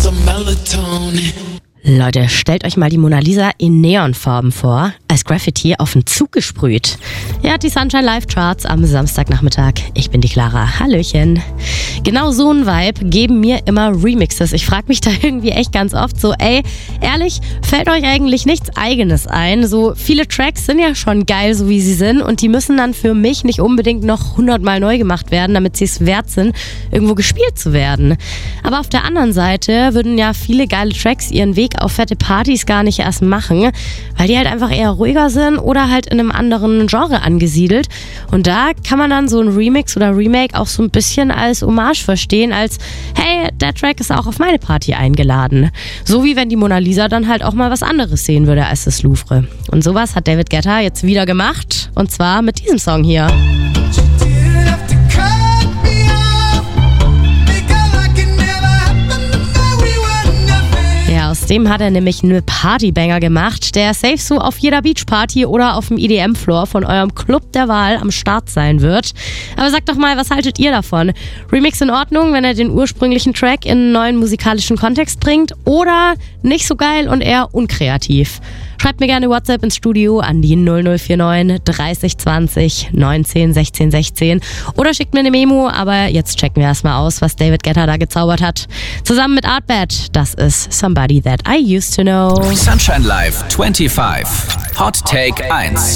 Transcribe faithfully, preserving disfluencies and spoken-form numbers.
some melatonin. Leute, stellt euch mal die Mona Lisa in Neonfarben vor, als Graffiti auf den Zug gesprüht. Ihr habt die Sunshine Live Charts am Samstagnachmittag. Ich bin die Clara. Hallöchen. Genau so ein Vibe geben mir immer Remixes. Ich frage mich da irgendwie echt ganz oft so, ey, ehrlich, fällt euch eigentlich nichts Eigenes ein? So viele Tracks sind ja schon geil, so wie sie sind, und die müssen dann für mich nicht unbedingt noch hundertmal neu gemacht werden, damit sie es wert sind, irgendwo gespielt zu werden. Aber auf der anderen Seite würden ja viele geile Tracks ihren Weg auf fette Partys gar nicht erst machen, weil die halt einfach eher ruhiger sind oder halt in einem anderen Genre angesiedelt. Und da kann man dann so ein Remix oder Remake auch so ein bisschen als Hommage verstehen, als hey, der Track ist auch auf meine Party eingeladen. So wie wenn die Mona Lisa dann halt auch mal was anderes sehen würde als das Louvre. Und sowas hat David Guetta jetzt wieder gemacht, und zwar mit diesem Song hier. Aus dem hat er nämlich einen Partybanger gemacht, der safe so auf jeder Beachparty oder auf dem E D M-Floor von eurem Club der Wahl am Start sein wird. Aber sagt doch mal, was haltet ihr davon? Remix in Ordnung, wenn er den ursprünglichen Track in einen neuen musikalischen Kontext bringt, oder nicht so geil und eher unkreativ? Schreibt mir gerne WhatsApp ins Studio an die null null vier neun dreißig zwanzig neunzehn sechzehn sechzehn oder schickt mir eine Memo, aber jetzt checken wir erstmal aus, was David Guetta da gezaubert hat. Zusammen mit Artbad, das ist Somebody That I Used to Know. Sunshine Live fünfundzwanzig. Hot Take eins.